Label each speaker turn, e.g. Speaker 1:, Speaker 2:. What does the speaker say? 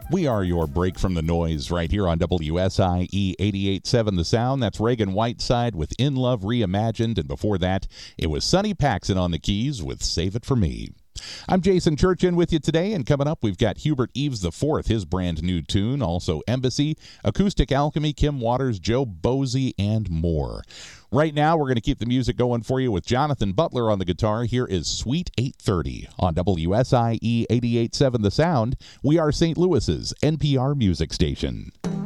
Speaker 1: We are your break from the noise right here on WSIE 88.7 The Sound. That's Reagan Whiteside with In Love Reimagined. And before that, it was Sonny Paxson on the keys with Save It For Me. I'm Jason Churchin with you today, and coming up, we've got Hubert Eves IV, his brand new tune, also Embassy, Acoustic Alchemy, Kim Waters, Joe Bosey, and more. Right now, we're going to keep the music going for you with Jonathan Butler on the guitar. Here is Suite 830 on WSIE 88.7 The Sound. We are St. Louis's NPR music station.